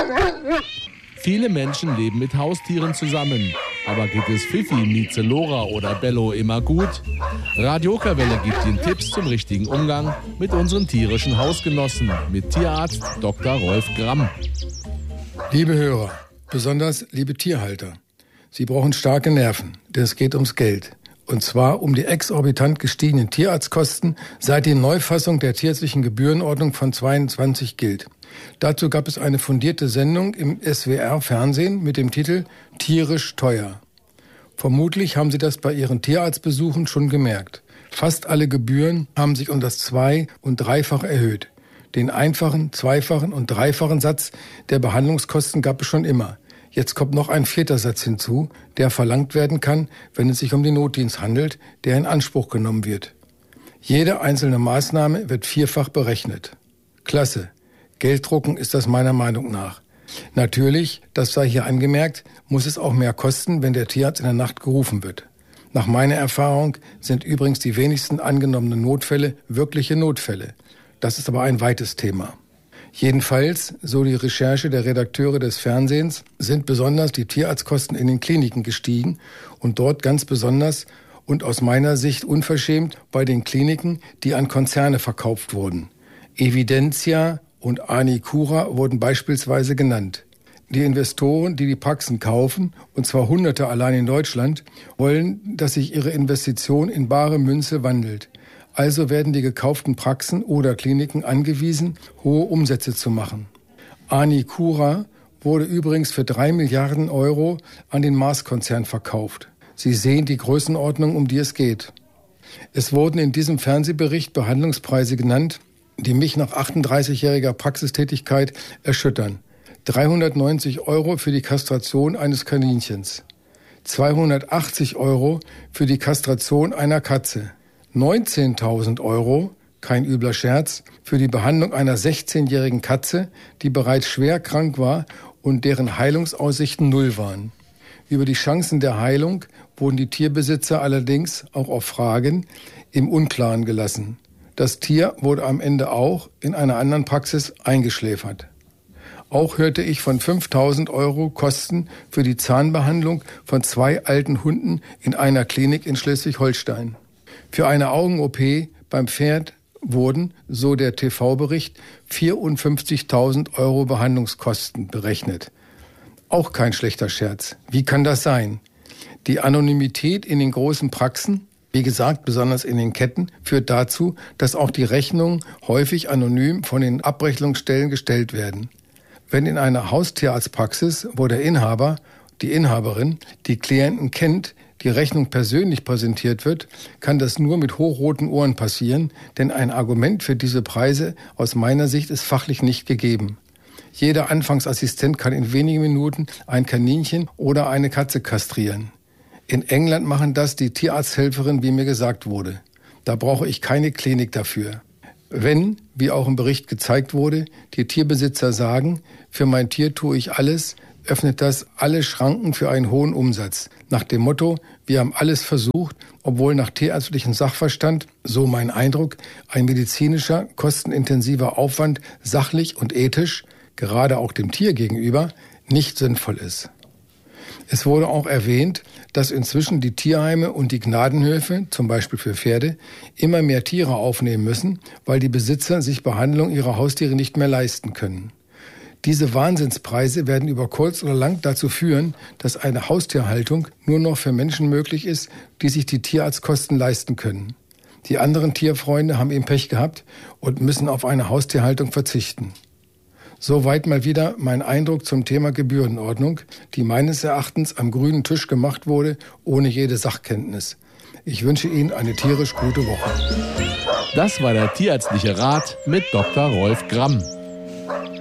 Viele Menschen leben mit Haustieren zusammen. Aber geht es Fifi, Mieze, Lora oder Bello immer gut? Radio Okerwelle gibt Ihnen Tipps zum richtigen Umgang mit unseren tierischen Hausgenossen mit Tierarzt Dr. Rolf Gramm. Liebe Hörer, besonders liebe Tierhalter, Sie brauchen starke Nerven, denn es geht ums Geld. Und zwar um die exorbitant gestiegenen Tierarztkosten, seit die Neufassung der tierärztlichen Gebührenordnung von 22 gilt. Dazu gab es eine fundierte Sendung im SWR-Fernsehen mit dem Titel »Tierisch teuer«. Vermutlich haben Sie das bei Ihren Tierarztbesuchen schon gemerkt. Fast alle Gebühren haben sich um das Zwei- und Dreifache erhöht. Den einfachen, zweifachen und dreifachen Satz der Behandlungskosten gab es schon immer. Jetzt kommt noch ein vierter Satz hinzu, der verlangt werden kann, wenn es sich um den Notdienst handelt, der in Anspruch genommen wird. Jede einzelne Maßnahme wird vierfach berechnet. Klasse. Gelddrucken ist das meiner Meinung nach. Natürlich, das sei hier angemerkt, muss es auch mehr kosten, wenn der Tierarzt in der Nacht gerufen wird. Nach meiner Erfahrung sind übrigens die wenigsten angenommenen Notfälle wirkliche Notfälle. Das ist aber ein weites Thema. Jedenfalls, so die Recherche der Redakteure des Fernsehens, sind besonders die Tierarztkosten in den Kliniken gestiegen und dort ganz besonders und aus meiner Sicht unverschämt bei den Kliniken, die an Konzerne verkauft wurden. Evidentia und Anicura wurden beispielsweise genannt. Die Investoren, die die Praxen kaufen, und zwar Hunderte allein in Deutschland, wollen, dass sich ihre Investition in bare Münze wandelt. Also werden die gekauften Praxen oder Kliniken angewiesen, hohe Umsätze zu machen. Anicura wurde übrigens für 3 Milliarden Euro an den Mars-Konzern verkauft. Sie sehen die Größenordnung, um die es geht. Es wurden in diesem Fernsehbericht Behandlungspreise genannt, die mich nach 38-jähriger Praxistätigkeit erschüttern. 390 Euro für die Kastration eines Kaninchens. 280 Euro für die Kastration einer Katze. 19.000 Euro, kein übler Scherz, für die Behandlung einer 16-jährigen Katze, die bereits schwer krank war und deren Heilungsaussichten null waren. Über die Chancen der Heilung wurden die Tierbesitzer allerdings auch auf Fragen im Unklaren gelassen. Das Tier wurde am Ende auch in einer anderen Praxis eingeschläfert. Auch hörte ich von 5.000 Euro Kosten für die Zahnbehandlung von 2 alten Hunden in einer Klinik in Schleswig-Holstein. Für eine Augen-OP beim Pferd wurden, so der TV-Bericht, 54.000 Euro Behandlungskosten berechnet. Auch kein schlechter Scherz. Wie kann das sein? Die Anonymität in den großen Praxen, wie gesagt, besonders in den Ketten, führt dazu, dass auch die Rechnungen häufig anonym von den Abrechnungsstellen gestellt werden. Wenn in einer Haustierarztpraxis, wo der Inhaber, die Inhaberin, die Klienten kennt, die Rechnung persönlich präsentiert wird, kann das nur mit hochroten Ohren passieren, denn ein Argument für diese Preise aus meiner Sicht ist fachlich nicht gegeben. Jeder Anfangsassistent kann in wenigen Minuten ein Kaninchen oder eine Katze kastrieren. In England machen das die Tierarzthelferin, wie mir gesagt wurde. Da brauche ich keine Klinik dafür. Wenn, wie auch im Bericht gezeigt wurde, die Tierbesitzer sagen, für mein Tier tue ich alles, öffnet das alle Schranken für einen hohen Umsatz. Nach dem Motto, wir haben alles versucht, obwohl nach tierärztlichem Sachverstand, so mein Eindruck, ein medizinischer, kostenintensiver Aufwand sachlich und ethisch, gerade auch dem Tier gegenüber, nicht sinnvoll ist. Es wurde auch erwähnt, dass inzwischen die Tierheime und die Gnadenhöfe, zum Beispiel für Pferde, immer mehr Tiere aufnehmen müssen, weil die Besitzer sich Behandlung ihrer Haustiere nicht mehr leisten können. Diese Wahnsinnspreise werden über kurz oder lang dazu führen, dass eine Haustierhaltung nur noch für Menschen möglich ist, die sich die Tierarztkosten leisten können. Die anderen Tierfreunde haben eben Pech gehabt und müssen auf eine Haustierhaltung verzichten. Soweit mal wieder mein Eindruck zum Thema Gebührenordnung, die meines Erachtens am grünen Tisch gemacht wurde, ohne jede Sachkenntnis. Ich wünsche Ihnen eine tierisch gute Woche. Das war der tierärztliche Rat mit Dr. Rolf Gramm.